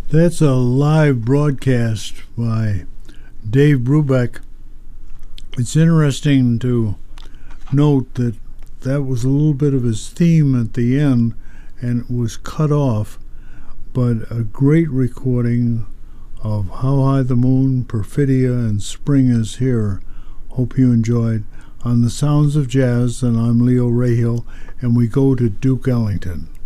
That's a live broadcast by Dave Brubeck. It's interesting to note that that was a little bit of his theme at the end, and it was cut off, but a great recording of How High the Moon, Perfidia, and Spring is Here. Hope you enjoyed. On the Sounds of Jazz, and I'm Leo Rahill, and we go to Duke Ellington.